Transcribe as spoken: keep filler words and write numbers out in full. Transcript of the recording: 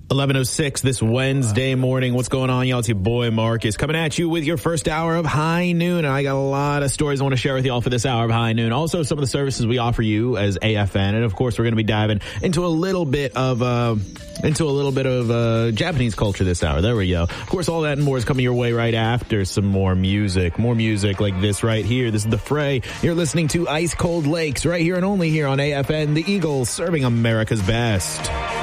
eleven oh six this Wednesday morning. What's going on, y'all? It's your boy Marcus coming at you with your first hour of High Noon. I got a lot of stories I want to share with y'all for this hour of High Noon. Also, some of the services we offer you as A F N, and of course, we're going to be diving into a little bit of uh, into a little bit of uh, Japanese culture this hour. There we go. Of course, all that and more is coming your way right after some more music, more music like this right here. This is The Fray. You're listening to Ice Cold Lakes right here and only here on A F N, the Eagles serving America's best.